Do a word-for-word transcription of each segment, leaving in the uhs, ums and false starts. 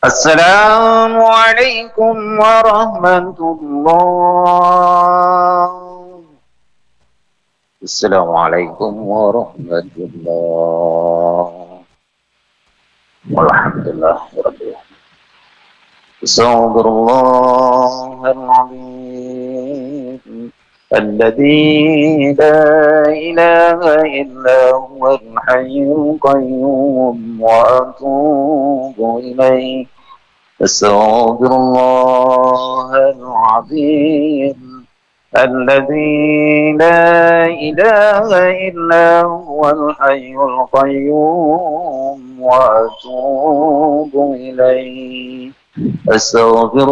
السلام عليكم ورحمة الله. السلام عليكم ورحمة الله. والحمد لله رب العالمين. استغفر الله العظيم الذي لا إله إلا هو الحي القيوم وأتوب إليه. استغفر الله العظيم الذي لا إله إلا هو الحي القيوم وأتوب إليه. أستغفر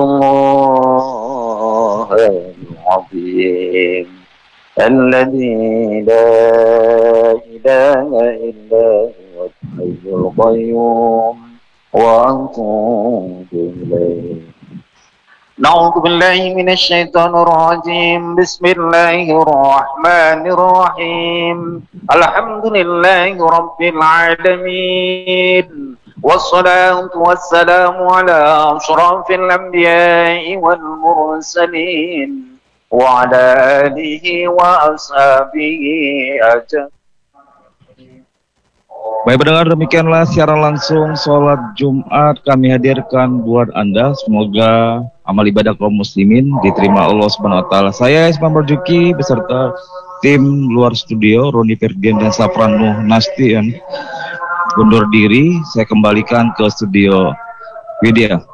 الله العظيم الذي لا إله إلا هو الحي القيوم وأتوب إليه. نعوذ بالله من الشيطان الرجيم. بسم الله الرحمن الرحيم. الحمد لله رب العالمين، والصلاة والسلام على أشرف الأنبياء والمرسلين وعلى آله وأصحابه أجمعين. Baik pendengar, demikianlah siaran langsung sholat Jumat kami hadirkan buat Anda. Semoga amal ibadah kaum muslimin diterima Allah Subhanahu wa taala. Saya Isman Marjuki beserta tim luar studio Roni Ferdian dan Safran Nuh Nastian undur diri. Saya kembalikan ke studio Widya.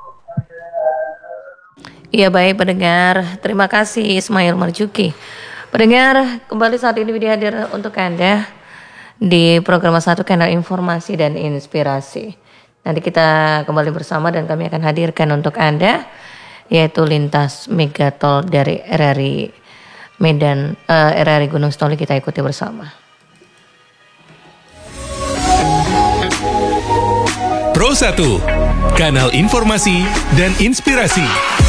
Iya baik pendengar, terima kasih Ismail Marjuki. Pendengar, kembali saat ini Widya hadir untuk Anda di program satu Kanal Informasi dan Inspirasi. Nanti kita kembali bersama dan kami akan hadirkan untuk Anda yaitu lintas Megatol dari R R I Medan, uh, R R I Gunung Sitoli. Kita ikuti bersama. Pro satu, Kanal Informasi dan Inspirasi.